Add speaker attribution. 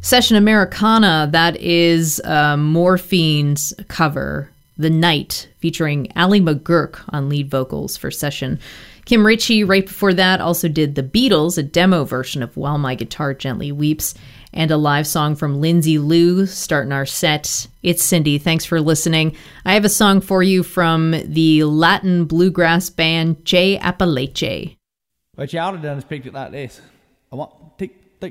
Speaker 1: Session Americana, that is Morphine's cover, The Night, featuring Ali McGurk on lead vocals for Session. Kim Ritchie, right before that, also did The Beatles, a demo version of While My Guitar Gently Weeps, and a live song from Lindsay Lou starting our set. It's Cindy. Thanks for listening. I have a song for you from the Latin bluegrass band J Appalache.
Speaker 2: What you ought to done is picked it like this. I want tick